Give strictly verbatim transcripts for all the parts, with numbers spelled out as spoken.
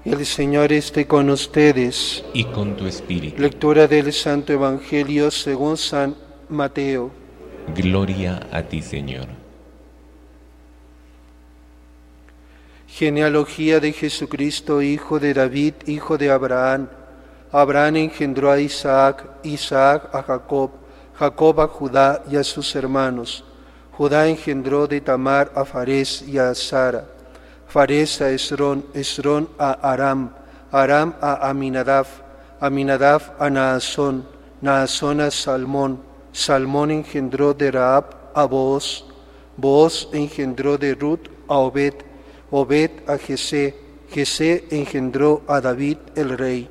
El Señor esté con ustedes. Y con tu espíritu. Lectura del Santo Evangelio según San Mateo. Gloria a ti, Señor. Genealogía de Jesucristo, hijo de David, hijo de Abraham. Abraham engendró a Isaac, Isaac a Jacob, Jacob a Judá y a sus hermanos. Judá engendró de Tamar a Farés y a Sara. Farés a Esrón, Esrón a Aram, Aram a Aminadab, Aminadab a Naasón, Naasón a Salmón, Salmón engendró de Rahab a Booz, Booz engendró de Ruth a Obed, Obed a Jesé, Jesé engendró a David el rey.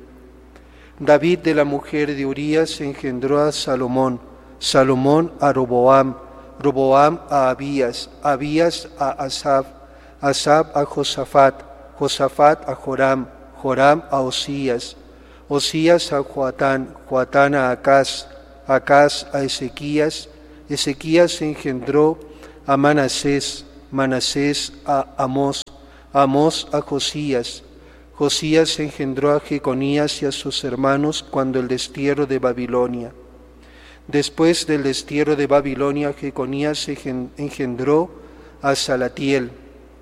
David de la mujer de Urías engendró a Salomón, Salomón a Roboam, Roboam a Abías, Abías a Asaf, Asaf a Josafat, Josafat a Joram, Joram a Osías, Osías a Joatán, Joatán a Acaz, Acaz a Ezequías, Ezequías engendró a Manasés, Manasés a Amós, Amós a Josías, Josías engendró a Jeconías y a sus hermanos cuando el destierro de Babilonia. Después del destierro de Babilonia, Jeconías engendró a Salatiel,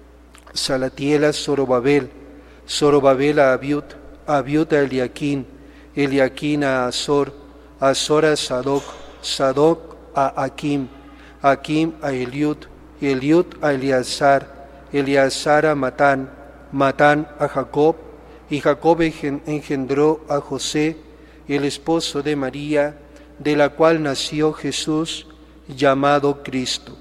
Salatiel a Zorobabel, Zorobabel a Abiud, Abiud a Eliaquín, Eliaquín a Azor, Azor a Sadoc, Sadoc a Aquim, Aquim a Eliud, Eliud a Eleazar, Eleazar a Matán, Matán a Jacob, y Jacob engendró a José, el esposo de María, de la cual nació Jesús, llamado Cristo.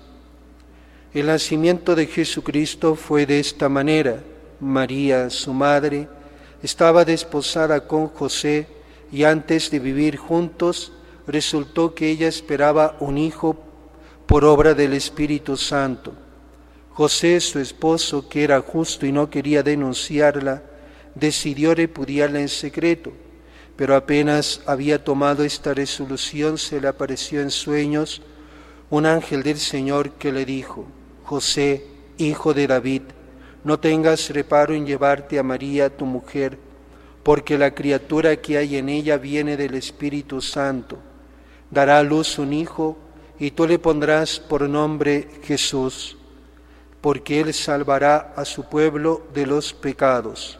El nacimiento de Jesucristo fue de esta manera. María, su madre, estaba desposada con José y antes de vivir juntos, resultó que ella esperaba un hijo por obra del Espíritu Santo. José, su esposo, que era justo y no quería denunciarla, decidió repudiarla en secreto, pero apenas había tomado esta resolución, se le apareció en sueños un ángel del Señor que le dijo: José, hijo de David, no tengas reparo en llevarte a María, tu mujer, porque la criatura que hay en ella viene del Espíritu Santo. Dará a luz un hijo, y tú le pondrás por nombre Jesús, porque él salvará a su pueblo de los pecados.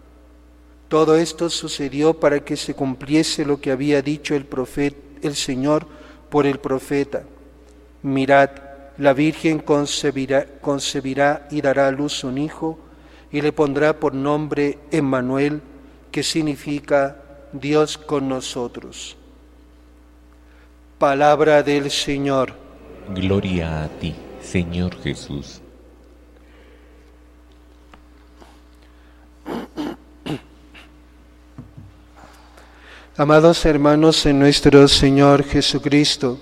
Todo esto sucedió para que se cumpliese lo que había dicho el profeta, el Señor por el profeta. Mirad, la Virgen concebirá, concebirá y dará a luz un hijo, y le pondrá por nombre Emmanuel, que significa Dios con nosotros. Palabra del Señor. Gloria a ti, Señor Jesús. Amados hermanos en nuestro Señor Jesucristo,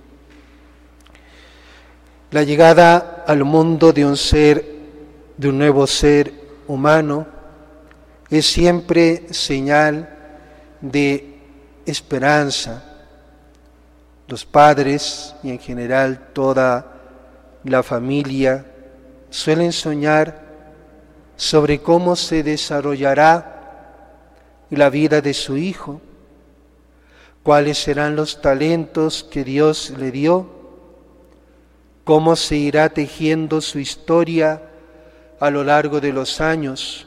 la llegada al mundo de un ser, de un nuevo ser humano, es siempre señal de esperanza. Los padres y en general toda la familia suelen soñar sobre cómo se desarrollará la vida de su hijo, cuáles serán los talentos que Dios le dio, cómo se irá tejiendo su historia a lo largo de los años.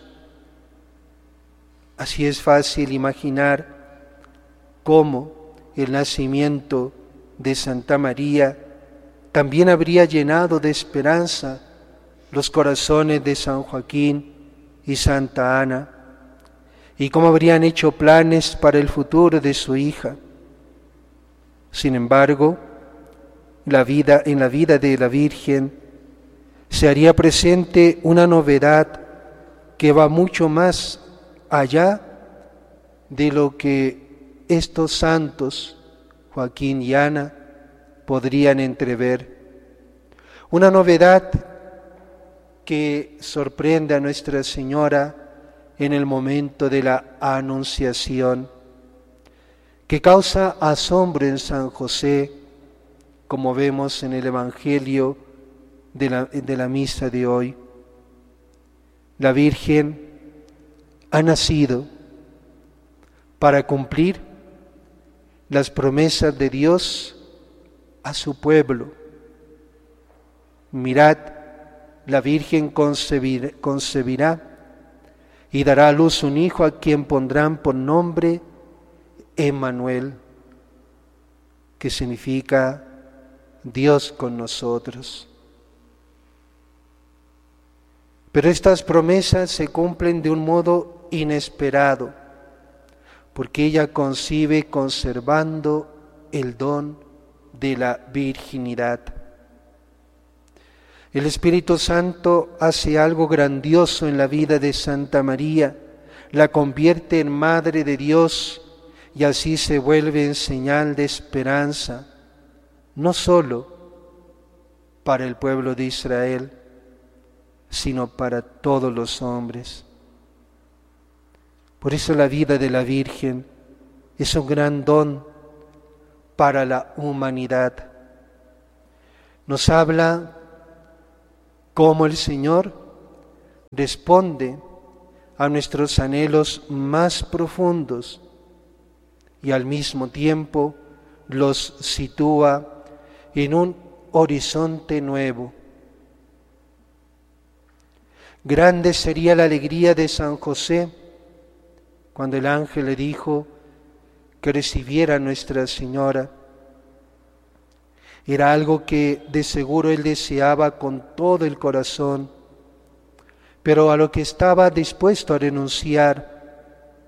Así es fácil imaginar cómo el nacimiento de Santa María también habría llenado de esperanza los corazones de San Joaquín y Santa Ana, y cómo habrían hecho planes para el futuro de su hija. Sin embargo, la vida, en la vida de la Virgen se haría presente una novedad que va mucho más allá de lo que estos santos, Joaquín y Ana, podrían entrever. Una novedad que sorprende a Nuestra Señora en el momento de la Anunciación, que causa asombro en San José, como vemos en el Evangelio de la, de la misa de hoy. La Virgen ha nacido para cumplir las promesas de Dios a su pueblo. Mirad, la Virgen concebirá, concebirá y dará a luz un hijo a quien pondrán por nombre Emmanuel, que significa Dios con nosotros. Pero estas promesas se cumplen de un modo inesperado, porque ella concibe conservando el don de la virginidad. El Espíritu Santo hace algo grandioso en la vida de Santa María, la convierte en Madre de Dios y así se vuelve en señal de esperanza, no solo para el pueblo de Israel, sino para todos los hombres. Por eso la vida de la Virgen es un gran don para la humanidad. Nos habla cómo el Señor responde a nuestros anhelos más profundos y al mismo tiempo los sitúa en un horizonte nuevo. Grande sería la alegría de San José cuando el ángel le dijo que recibiera a Nuestra Señora. Era algo que de seguro él deseaba con todo el corazón, pero a lo que estaba dispuesto a renunciar,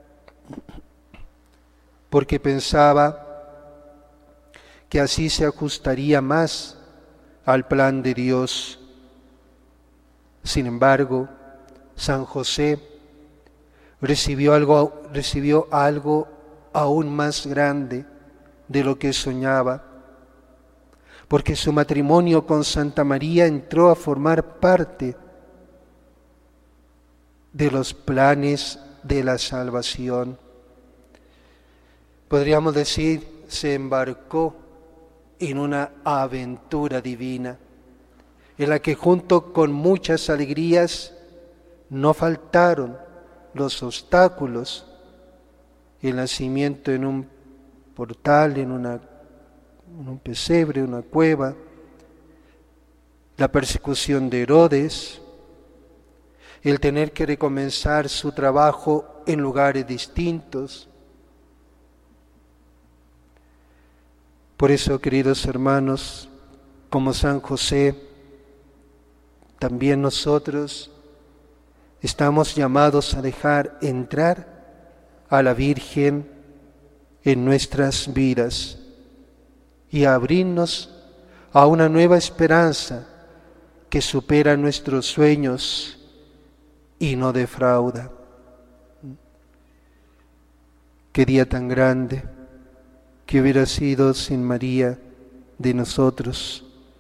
porque pensaba que así se ajustaría más al plan de Dios. Sin embargo, San José recibió algo, recibió algo aún más grande de lo que soñaba, porque su matrimonio con Santa María entró a formar parte de los planes de la salvación. Podríamos decir, se embarcó en una aventura divina, en la que junto con muchas alegrías no faltaron los obstáculos, el nacimiento en un portal, en, una, en un pesebre, una cueva, la persecución de Herodes, el tener que recomenzar su trabajo en lugares distintos. Por eso, queridos hermanos, como San José, también nosotros estamos llamados a dejar entrar a la Virgen en nuestras vidas y a abrirnos a una nueva esperanza que supera nuestros sueños y no defrauda. Qué día tan grande que hubiera sido sin María de nosotros.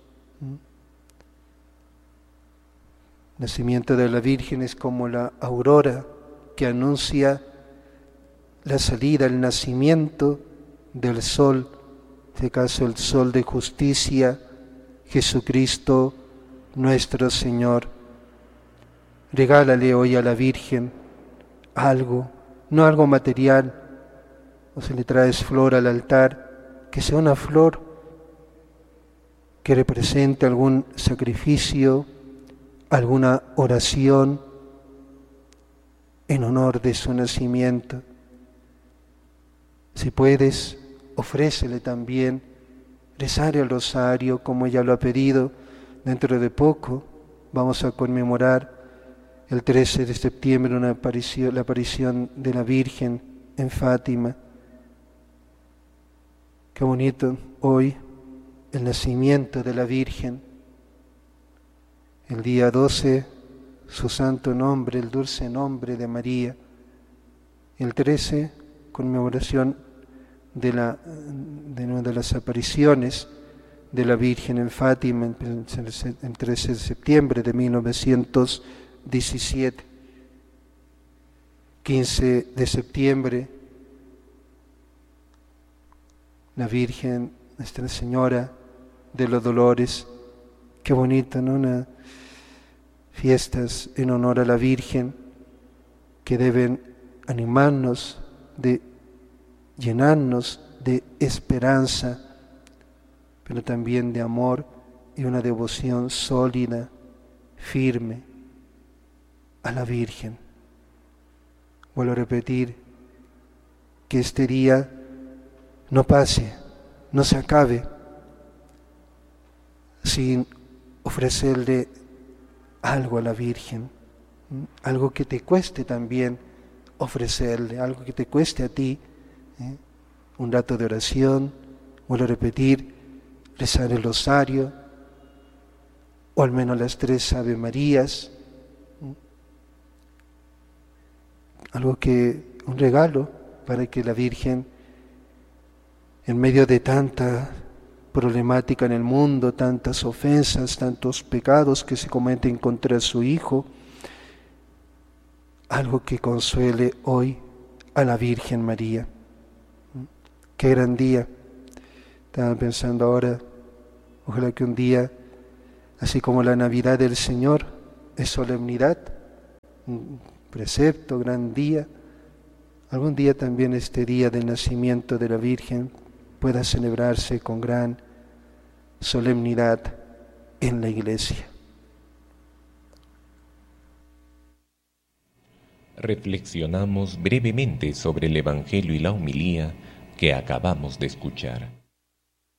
El nacimiento de la Virgen es como la aurora que anuncia la salida, el nacimiento del sol, en este caso el sol de justicia, Jesucristo nuestro Señor. Regálale hoy a la Virgen algo, no algo material, o si le traes flor al altar, que sea una flor que represente algún sacrificio, alguna oración en honor de su nacimiento. Si puedes, ofrécele también rezar el rosario como ella lo ha pedido. Dentro de poco vamos a conmemorar el trece de septiembre una aparición, la aparición de la Virgen en Fátima. Qué bonito hoy el nacimiento de la Virgen. El día doce, su santo nombre, el dulce nombre de María. El trece, conmemoración de, la, de una de las apariciones de la Virgen en Fátima, el trece de septiembre de mil novecientos diecisiete. quince de septiembre, la Virgen, Nuestra Señora de los Dolores. Qué bonito, ¿no? Una fiestas en honor a la Virgen que deben animarnos, de llenarnos de esperanza, pero también de amor y una devoción sólida, firme a la Virgen. Vuelvo a repetir, que este día no pase, no se acabe sin ofrecerle algo a la Virgen, algo que te cueste también ofrecerle, algo que te cueste a ti, ¿eh? Un rato de oración, vuelvo a repetir, rezar el rosario, o al menos las tres Ave Marías, ¿eh? Algo que, un regalo para que la Virgen, en medio de tanta problemática en el mundo, tantas ofensas, tantos pecados que se cometen contra su Hijo, algo que consuele hoy a la Virgen María. Qué gran día. Estaba pensando ahora, ojalá que un día, así como la Navidad del Señor es solemnidad, un precepto, gran día, algún día también este día del nacimiento de la Virgen pueda celebrarse con gran solemnidad en la Iglesia. Reflexionamos brevemente sobre el Evangelio y la homilía que acabamos de escuchar.